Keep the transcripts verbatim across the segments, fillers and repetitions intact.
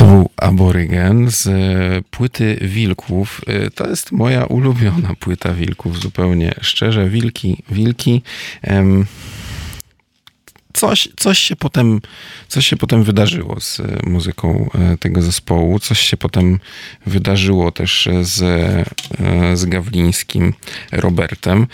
To był Aborygen z płyty Wilków. To jest moja ulubiona płyta Wilków, zupełnie szczerze. Wilki, Wilki. Coś, coś, się potem, coś się potem wydarzyło z muzyką tego zespołu. Coś się potem wydarzyło też z, z Gawlińskim Robertem.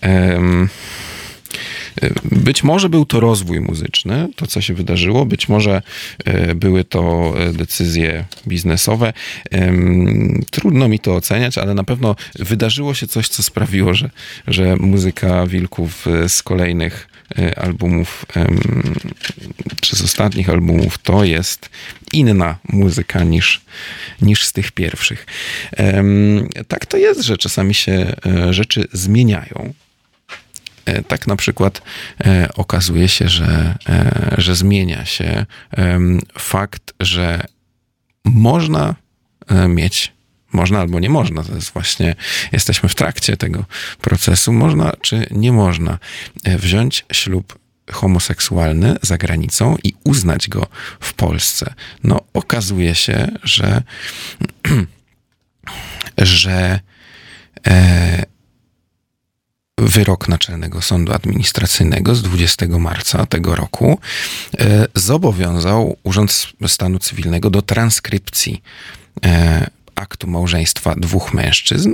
Być może był to rozwój muzyczny, to co się wydarzyło, być może były to decyzje biznesowe. Trudno mi to oceniać, ale na pewno wydarzyło się coś, co sprawiło, że, że muzyka Wilków z kolejnych albumów, czy z ostatnich albumów, to jest inna muzyka niż, niż z tych pierwszych. Tak to jest, że czasami się rzeczy zmieniają. Tak na przykład e, okazuje się, że, e, że zmienia się e, fakt, że można e, mieć, można albo nie można, to jest właśnie, jesteśmy w trakcie tego procesu, można czy nie można e, wziąć ślub homoseksualny za granicą i uznać go w Polsce. No okazuje się, że że e, wyrok Naczelnego Sądu Administracyjnego z dwudziestego marca tego roku zobowiązał Urząd Stanu Cywilnego do transkrypcji aktu małżeństwa dwóch mężczyzn.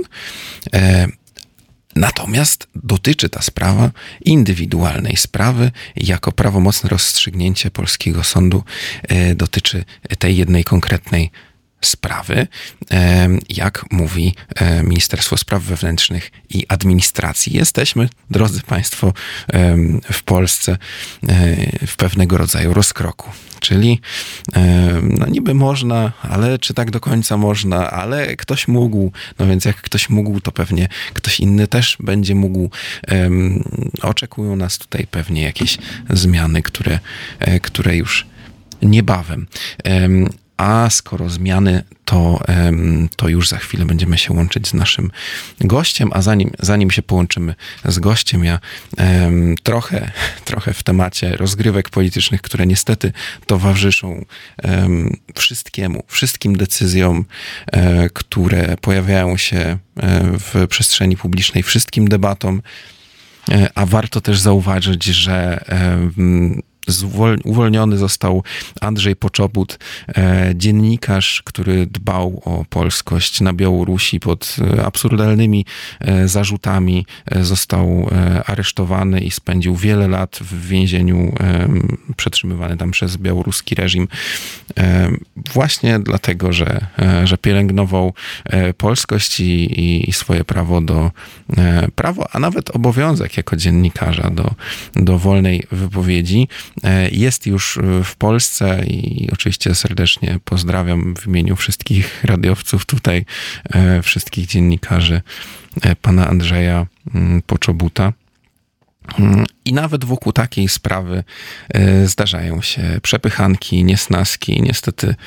Natomiast dotyczy ta sprawa indywidualnej sprawy. Jako prawomocne rozstrzygnięcie polskiego sądu dotyczy tej jednej konkretnej sprawy, jak mówi Ministerstwo Spraw Wewnętrznych i Administracji. Jesteśmy, drodzy Państwo, w Polsce w pewnego rodzaju rozkroku. Czyli no niby można, ale czy tak do końca można, ale ktoś mógł, no więc jak ktoś mógł, to pewnie ktoś inny też będzie mógł. Oczekują nas tutaj pewnie jakieś zmiany, które, które już niebawem. A skoro zmiany, to, to już za chwilę będziemy się łączyć z naszym gościem, a zanim, zanim się połączymy z gościem, ja um, trochę, trochę w temacie rozgrywek politycznych, które niestety towarzyszą um, wszystkiemu, wszystkim decyzjom, um, które pojawiają się w przestrzeni publicznej, wszystkim debatom, um, a warto też zauważyć, że um, uwolniony został Andrzej Poczobut, dziennikarz, który dbał o polskość na Białorusi pod absurdalnymi zarzutami. Został aresztowany i spędził wiele lat w więzieniu, przetrzymywany tam przez białoruski reżim. Właśnie dlatego, że, że pielęgnował polskość i, i swoje prawo do prawo, a nawet obowiązek jako dziennikarza do, do wolnej wypowiedzi. Jest już w Polsce i oczywiście serdecznie pozdrawiam w imieniu wszystkich radiowców tutaj, wszystkich dziennikarzy pana Andrzeja Poczobuta. I nawet wokół takiej sprawy zdarzają się przepychanki, niesnaski. Niestety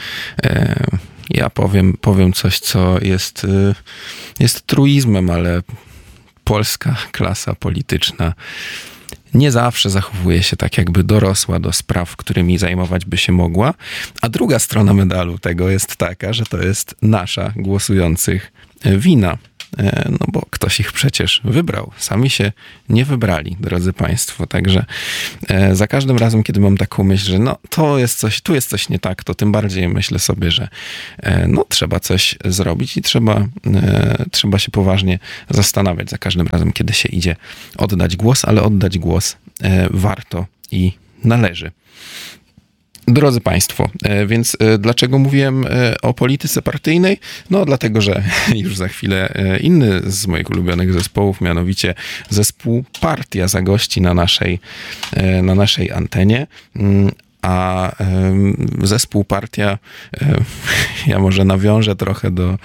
ja powiem, powiem coś, co jest, jest truizmem, ale polska klasa polityczna nie zawsze zachowuje się tak, jakby dorosła do spraw, którymi zajmować by się mogła. A druga strona medalu tego jest taka, że to jest nasza, głosujących, wina. No bo ktoś ich przecież wybrał. Sami się nie wybrali, drodzy Państwo. Także za każdym razem, kiedy mam taką myśl, że no to jest coś, tu jest coś nie tak, to tym bardziej myślę sobie, że no trzeba coś zrobić i trzeba, trzeba się poważnie zastanawiać za każdym razem, kiedy się idzie oddać głos, ale oddać głos warto i należy. Drodzy Państwo, więc dlaczego mówiłem o polityce partyjnej? No dlatego, że już za chwilę inny z moich ulubionych zespołów, mianowicie zespół Partia zagości na naszej, na naszej antenie. A zespół Partia, ja może nawiążę trochę do,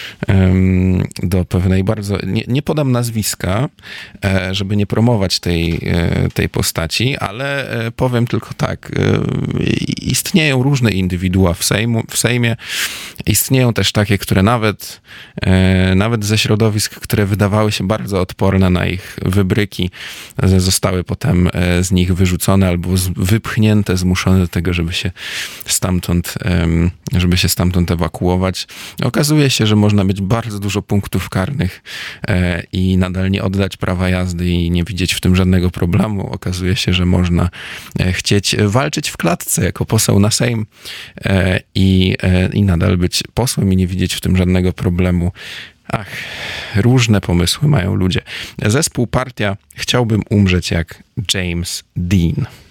do pewnej bardzo, nie, nie podam nazwiska, żeby nie promować tej, tej postaci, ale powiem tylko tak, istnieją różne indywidua w, Sejmu, w Sejmie, istnieją też takie, które nawet, nawet ze środowisk, które wydawały się bardzo odporne na ich wybryki, zostały potem z nich wyrzucone albo wypchnięte, zmuszone zmuszony do tego, żeby się stamtąd, żeby się stamtąd ewakuować. Okazuje się, że można mieć bardzo dużo punktów karnych i nadal nie oddać prawa jazdy i nie widzieć w tym żadnego problemu. Okazuje się, że można chcieć walczyć w klatce jako poseł na Sejm i, i nadal być posłem i nie widzieć w tym żadnego problemu. Ach, różne pomysły mają ludzie. Zespół Partia Chciałbym umrzeć jak James Dean.